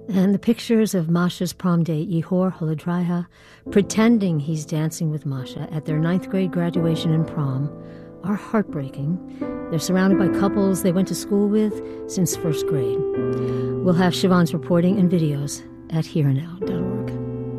And the pictures of Masha's prom date, Yehor Holodraya, pretending he's dancing with Masha at their 9th grade graduation and prom, are heartbreaking. They're surrounded by couples they went to school with since 1st grade. We'll have Siobhan's reporting and videos at hereandnow.org.